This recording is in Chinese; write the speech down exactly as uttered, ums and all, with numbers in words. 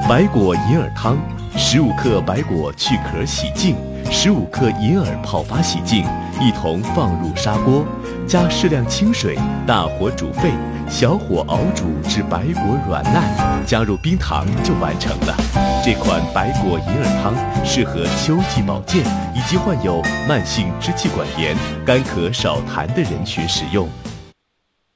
白果银耳汤，十五克白果去壳洗净，十五克银耳泡发洗净，一同放入砂锅，加适量清水，大火煮沸，小火熬煮至白果软烂，加入冰糖就完成了。这款白果银耳汤适合秋季保健以及患有慢性支气管炎、干咳少痰的人群使用。